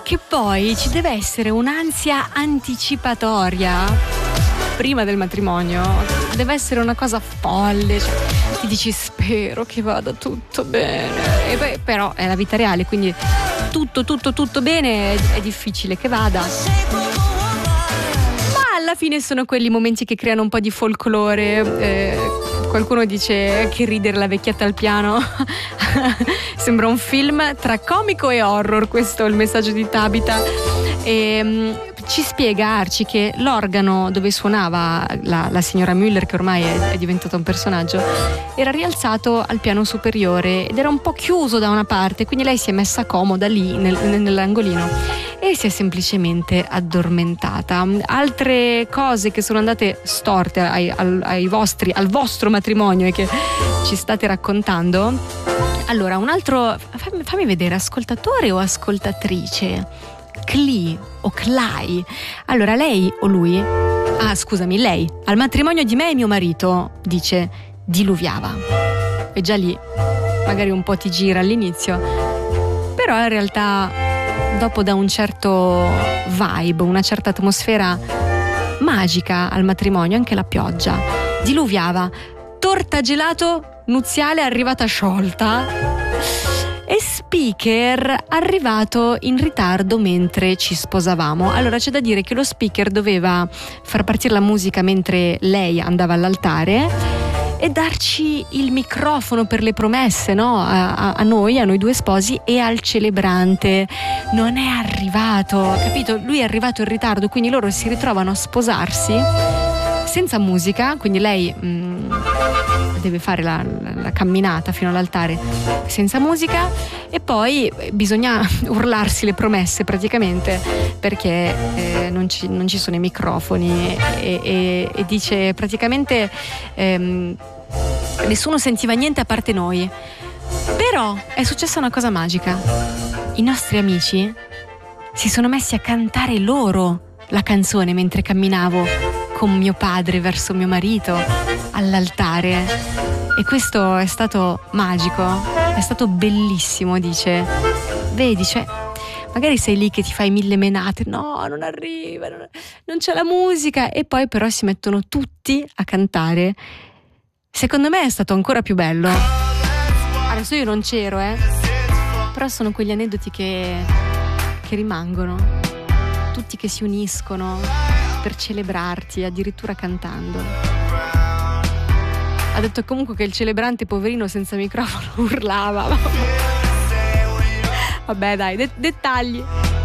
che poi ci deve essere un'ansia anticipatoria prima del matrimonio, deve essere una cosa folle, cioè, ti dici spero che vada tutto bene, e poi però è la vita reale, quindi tutto bene è difficile che vada, ma alla fine sono quelli momenti che creano un po' di folklore. Qualcuno dice che ridere la vecchietta al piano sembra un film tra comico e horror, questo è il messaggio di Tabita. Ci spiega Arci che l'organo dove suonava la signora Müller, che ormai è diventata un personaggio, era rialzato al piano superiore ed era un po' chiuso da una parte, quindi lei si è messa comoda lì nell'angolino e si è semplicemente addormentata. Altre cose che sono andate storte al vostro matrimonio e che ci state raccontando. Allora, un altro, fammi vedere, ascoltatore o ascoltatrice? Cli o Clay. Allora, lei o lui? Ah, scusami, lei. Al matrimonio di me e mio marito, dice, diluviava. E già lì magari un po' ti gira all'inizio, però in realtà dopo dà un certo vibe, una certa atmosfera magica al matrimonio, anche la pioggia. Diluviava. Torta gelato nuziale arrivata sciolta. E speaker arrivato in ritardo mentre ci sposavamo. Allora c'è da dire che lo speaker doveva far partire la musica mentre lei andava all'altare e darci il microfono per le promesse, no? A noi due sposi e al celebrante. Non è arrivato, capito? Lui è arrivato in ritardo, quindi loro si ritrovano a sposarsi senza musica, quindi lei deve fare la camminata fino all'altare senza musica e poi bisogna urlarsi le promesse praticamente, perché non ci sono i microfoni e dice praticamente nessuno sentiva niente a parte noi. Però è successa una cosa magica: i nostri amici si sono messi a cantare loro la canzone mentre camminavo con mio padre verso mio marito all'altare, e questo è stato magico, è stato bellissimo. Dice, vedi, cioè magari sei lì che ti fai mille menate, no, non arriva, non c'è la musica, e poi però si mettono tutti a cantare. Secondo me è stato ancora più bello. Adesso io non c'ero, però sono quegli aneddoti che rimangono, tutti che si uniscono per celebrarti, addirittura cantando. Ha detto comunque che il celebrante, poverino, senza microfono urlava. Vabbè dai, dettagli.